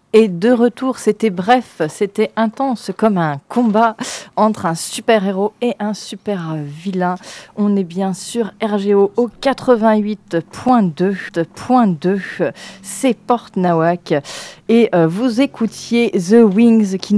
Et de retour, c'était bref, c'était intense comme un combat entre un super-héros et un super vilain. On est bien sûr RGO au 88.2, c'est Porte Nawak. Et vous écoutiez The Wings qui